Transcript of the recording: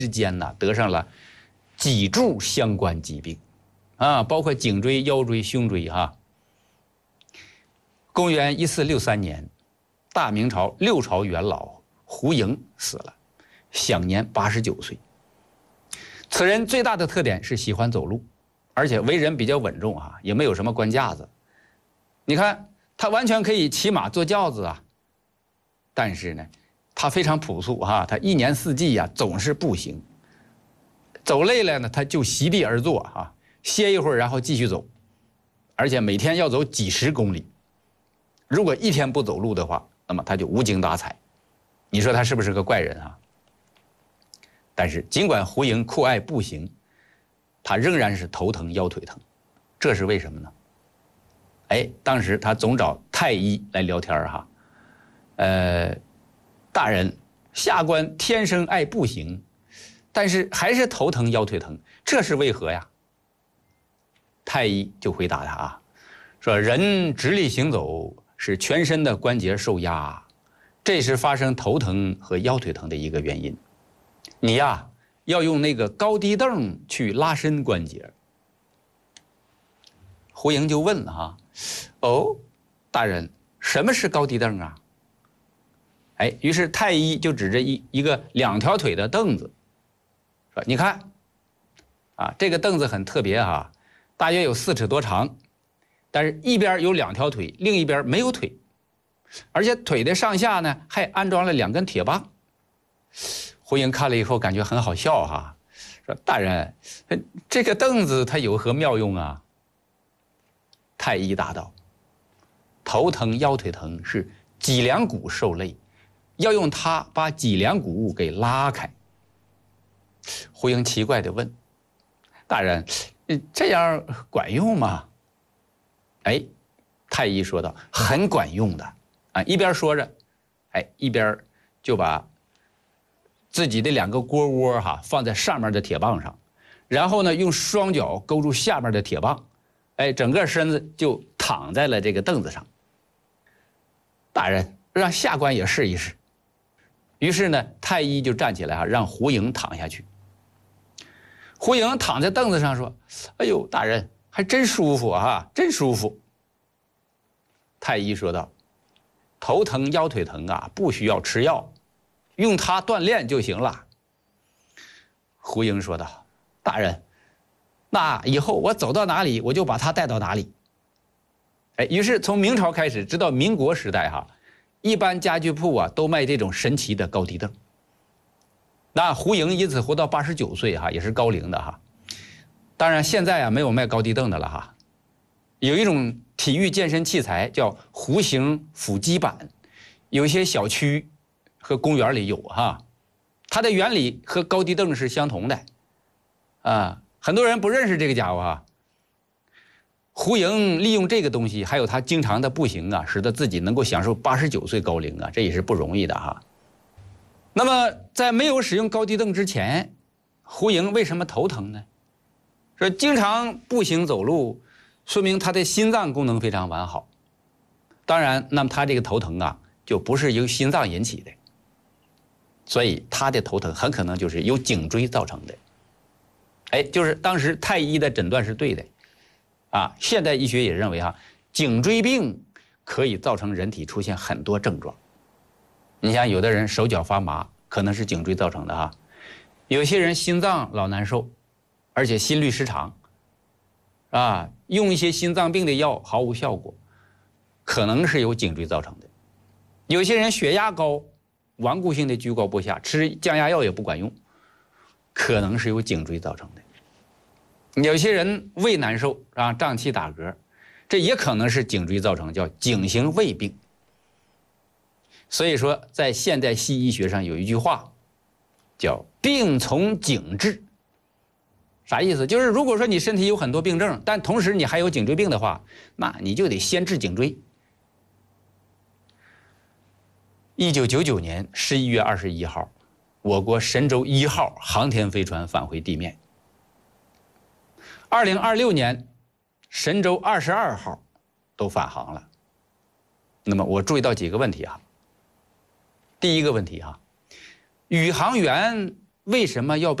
之间呢得上了脊柱相关疾病，啊，包括颈椎、腰椎、胸椎哈。公元1463年，大明朝六朝元老胡盈死了，享年89岁。此人最大的特点是喜欢走路，而且为人比较稳重啊，也没有什么官架子。你看他完全可以骑马坐轿子啊，但是呢，他非常朴素哈，他一年四季呀总是步行。走累了呢，他就席地而坐啊，歇一会儿，然后继续走，而且每天要走几十公里。如果一天不走路的话，那么他就无精打采。你说他是不是个怪人啊？但是尽管胡盈酷爱步行，他仍然是头疼腰腿疼，这是为什么呢？哎，当时他总找太医来聊天哈，大人，下官天生爱步行，但是还是头疼腰腿疼，这是为何呀？太医就回答他啊，说人直立行走是全身的关节受压，这是发生头疼和腰腿疼的一个原因。你呀，要用那个高低凳去拉伸关节。胡盈就问了哈，哦，大人，什么是高低凳啊？哎，于是太医就指着一个两条腿的凳子，说你看，啊，这个凳子很特别哈，大约有4尺多长，但是一边有2条腿，另一边没有腿，而且腿的上下呢还安装了2根铁棒。胡盈看了以后感觉很好笑哈，说大人，这个凳子它有何妙用啊？太医答道，头疼腰腿疼是脊梁骨受累，要用它把脊梁骨给拉开。胡盈奇怪地问，大人，这样管用吗？哎，太医说道，很管用的啊！一边说着，哎，一边就把自己的2个蝈窝哈放在上面的铁棒上，然后呢用双脚勾住下面的铁棒，哎，整个身子就躺在了这个凳子上。大人，让下官也试一试。于是呢，太医就站起来啊，让胡盈躺下去。胡盈躺在凳子上说：“哎呦，大人还真舒服啊，真舒服。”太医说道：“头疼腰腿疼啊，不需要吃药，用它锻炼就行了。”胡盈说道：“大人，那以后我走到哪里，我就把它带到哪里。”哎，于是从明朝开始，直到民国时代哈，一般家具铺啊都卖这种神奇的高低凳。那胡盈因此活到89岁哈，也是高龄的哈。当然现在啊没有卖高低凳的了哈，有一种体育健身器材叫弧形腹肌板，有些小区和公园里有哈，它的原理和高低凳是相同的啊。很多人不认识这个家伙啊。胡盈利用这个东西，还有他经常的步行啊，使得自己能够享受89岁高龄啊，这也是不容易的哈。那么在没有使用高低凳之前，胡盈为什么头疼呢？说经常步行走路，说明他的心脏功能非常完好。当然，那么他这个头疼啊，就不是由心脏引起的，所以他的头疼很可能就是由颈椎造成的。哎，就是当时太医的诊断是对的。啊，现代医学也认为哈，颈椎病可以造成人体出现很多症状。你像有的人手脚发麻，可能是颈椎造成的哈；有些人心脏老难受，而且心律失常，啊，用一些心脏病的药毫无效果，可能是由颈椎造成的。有些人血压高，顽固性的居高不下，吃降压药也不管用，可能是由颈椎造成的。有些人胃难受啊，胀气打嗝，这也可能是颈椎造成，叫颈型胃病。所以说，在现代西医学上有一句话，叫“病从颈治”。啥意思？就是如果说你身体有很多病症，但同时你还有颈椎病的话，那你就得先治颈椎。1999年11月21号，我国神舟1号航天飞船返回地面。2026年，神舟22号都返航了。那么我注意到几个问题啊。第一个问题哈，宇航员为什么要